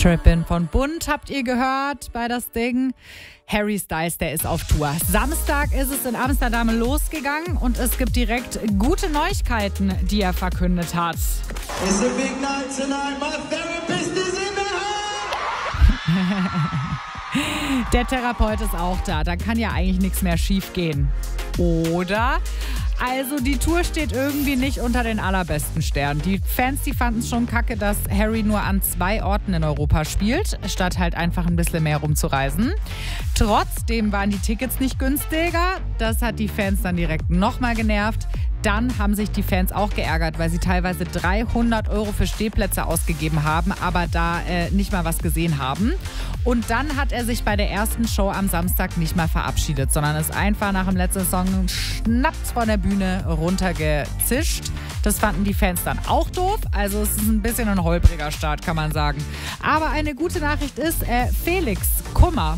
Trippin' von Bund habt ihr gehört bei das Ding. Harry Styles, der ist auf Tour. Samstag ist es in Amsterdam losgegangen und es gibt direkt gute Neuigkeiten, die er verkündet hat. It's a big night tonight. My therapist is in the house. Der Therapeut ist auch da. Da kann ja eigentlich nichts mehr schief gehen. Oder? Also die Tour steht irgendwie nicht unter den allerbesten Sternen. Die Fans, die fanden es schon kacke, dass Harry nur an 2 Orten in Europa spielt, statt halt einfach ein bisschen mehr rumzureisen. Trotzdem waren die Tickets nicht günstiger. Das hat die Fans dann direkt nochmal genervt. Dann haben sich die Fans auch geärgert, weil sie teilweise 300 € für Stehplätze ausgegeben haben, aber da nicht mal was gesehen haben. Und dann hat er sich bei der ersten Show am Samstag nicht mal verabschiedet, sondern ist einfach nach dem letzten Song schnappt von der Bühne runtergezischt. Das fanden die Fans dann auch doof. Also es ist ein bisschen ein holpriger Start, kann man sagen. Aber eine gute Nachricht ist, Felix Kummer